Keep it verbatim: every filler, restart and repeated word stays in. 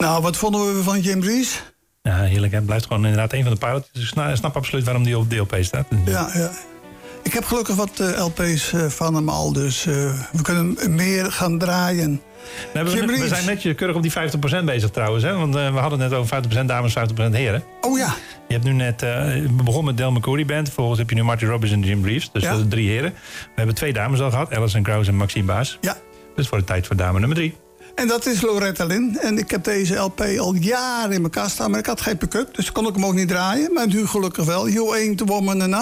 Nou, wat vonden we van Jim Reeves? Ja, heerlijk. Hij blijft gewoon inderdaad een van de pareltjes. Ik snap, snap absoluut waarom die op D L P staat. Ja, ja. Ik heb gelukkig wat uh, L P's uh, van hem al, dus uh, we kunnen meer gaan draaien. Nee, we, we zijn netjes keurig op die vijftig procent bezig trouwens. Hè? Want uh, we hadden het net over vijftig procent dames, vijftig procent heren. Oh ja. Je hebt nu net, uh, we begonnen met Del McCoury Band. Vervolgens heb je nu Marty Robbins en Jim Reeves. Dus ja. Dat zijn drie heren. We hebben twee dames al gehad. Alison Krauss en Maxine Baas. Ja. Dus voor de tijd voor dame nummer drie. En dat is Loretta Lynn. En ik heb deze L P al jaren in mijn kast staan. Maar ik had geen pick-up, dus kon ik hem ook niet draaien. Maar nu gelukkig wel. You Ain't the Woman Enough.